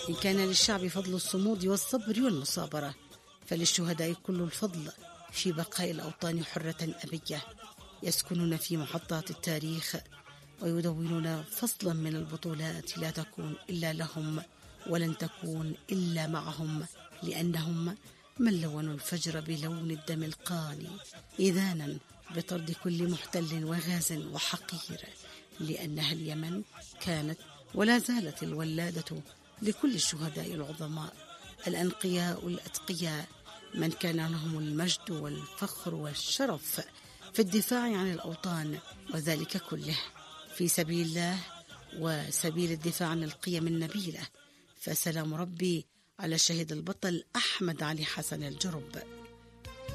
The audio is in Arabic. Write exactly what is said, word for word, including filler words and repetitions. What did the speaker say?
إن كان للشعب فضل الصمود والصبر والمصابرة، فللشهداء كل الفضل في بقاء الأوطان حرة أبية، يسكنون في محطات التاريخ ويدونون فصلا من البطولات لا تكون إلا لهم ولن تكون إلا معهم، لأنهم من لونوا الفجر بلون الدم القاني، إذانا بطرد كل محتل وغاز وحقير، لأنها اليمن كانت ولا زالت الولادة لكل الشهداء العظماء الأنقياء الأتقياء، من كان لهم المجد والفخر والشرف في الدفاع عن الأوطان، وذلك كله في سبيل الله وسبيل الدفاع عن القيم النبيلة. فسلام ربي على الشهيد البطل أحمد علي حسن الجرب.